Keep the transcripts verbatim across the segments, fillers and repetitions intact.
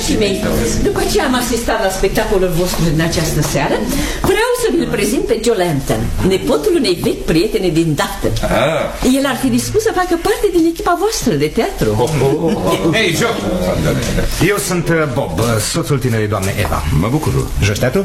Frații mei, după ce am asistat la spectacolul vostru din această seară, vreau să vi-l prezint pe Joe Lambton, nepotul unei vechi prietene din Dafton. Ah. El ar fi dispus să facă parte din echipa voastră de teatru. oh, oh, oh. Hei, Joe! Eu sunt Bob, soțul tinerei doamne Eva. Mă bucur. Joși teatru?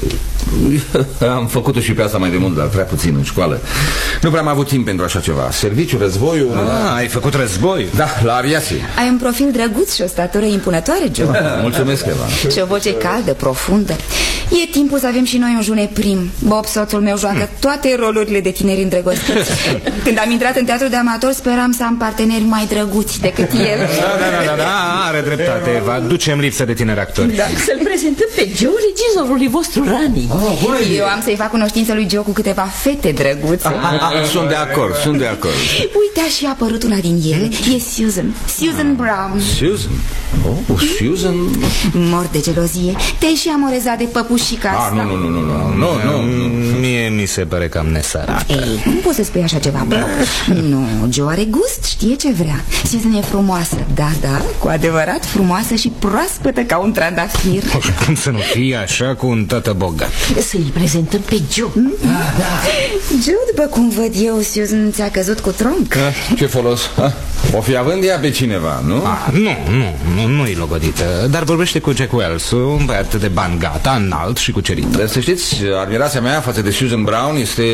Am făcut-o și pe asta mai de mult, dar prea puțin în școală. Nu prea am avut timp pentru așa ceva. Serviciu, războiul... Ah, ai făcut război? Da, la aviație. Ai un profil drăguț și o statură impunătoare, Joe. Mulțumesc, Eva. Și o voce caldă, profundă. E timpul să avem și noi un june prim. Bob, soțul meu, joacă toate rolurile de tineri îndrăgostiți. Când am intrat în teatru de amator, speram să am parteneri mai drăguți decât el. Da, da, da, da, da, are dreptate, Eva. Ducem lipsă de tineri actori. Da, să-l prezentăm pe Joe, regizorului vostru, Rani. Oh, Eu am să-i fac cunoștință lui Joe cu câteva fete drăguțe. ah, ah, Sunt de acord, sunt de acord. Uite, a și apărut una din ele. E Susan, Susan Brown. Susan? Oh, Susan? Mor de gelozie. Te-ai și amorezat de păpușica asta. Ah, nu, nu, nu, nu, nu, nu, nu. Mie mi se pare cam nesărată. Ei, nu poți să spui așa ceva, bă. Nu, Joe are gust, știe ce vrea. Susan e frumoasă, da, da, cu adevărat frumoasă și proaspătă ca un trandafir. Cum să nu fie așa cu un tată bogat? Să-i prezentăm pe Joe. mm? ah, da. Joe, după cum văd eu, Susan ți-a căzut cu tronc. ah, Ce folos? Ah, o fi având ea pe cineva, nu? Ah, nu, nu, nu, nu-i logodită. Dar vorbește cu Jack Wells, un băiat de bani gata, înalt și cucerit. Dar să știți, admirația mea față de Susan Brown este...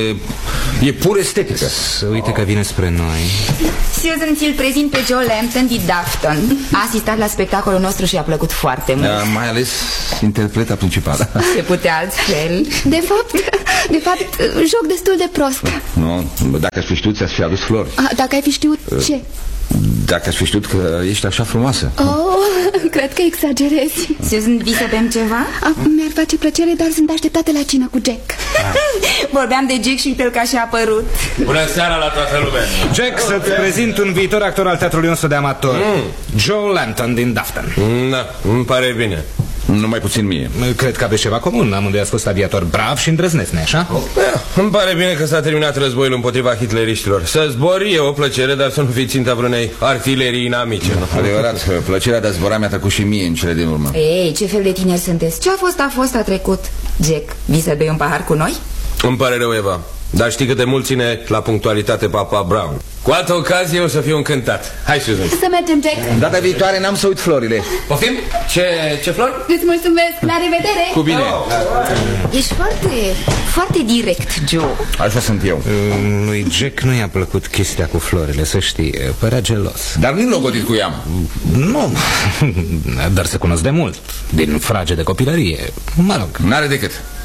e pur estetică. Să uite că vine spre noi. Susan, ți-l prezint pe Joe Lambton din Dafton. A asistat la spectacolul nostru și a plăcut foarte mult. Da, mai ales interpreta principală. Se putea altfel. De fapt, de fapt, joc destul de prost. Nu, dacă aș fi știut, ți-aș fi adus flori. A, dacă ai fi știut ce? Dacă aș fi știut că ești așa frumoasă. Oh, cred că exagerezi. Susan, vii să bem ceva? Mi-ar face plăcere, dar sunt așteptate la cină cu Jack. Vorbeam de Jack și uite-l că și-a apărut. Bună seara la toată lumea. Jack, să-ți prezint un viitor actor al teatrului nostru de amator. mm. Joe Lambton din Dafton. Da, îmi pare bine. Numai puțin mie. Cred că aveți ceva comun. Amândoi ați fost aviator brav și îndrăzneț, nu-i așa? Da, îmi pare bine că s-a terminat războiul împotriva hitleriștilor. Să zbori e o plăcere, dar să nu fii ținta vreunei artilerii inamice. Adevărat, plăcerea de a zbura mi-a tăcut și mie în cele din urmă. Ei, ce fel de tineri sunteți? Ce a fost, a fost, a trecut. Jack, vii să bei un pahar cu noi? Îmi pare rău, Eva, dar știi cât de mult ține la punctualitate papa Brown. Cu altă ocazie o să fiu încântat. Hai, Susan. Să mergem, Jack. Data viitoare n-am să uit florile. Poftim? Ce, ce flori? Îți mulțumesc, la revedere. Cu bine. Ești foarte, foarte direct, Joe. Așa sunt eu. Lui Jack nu i-a plăcut chestia cu florile, să știi. Părea gelos. Dar nu-i logodit cu ea. Nu, dar se cunosc de mult. Din frage de copilărie. Mă rog. N-are decât.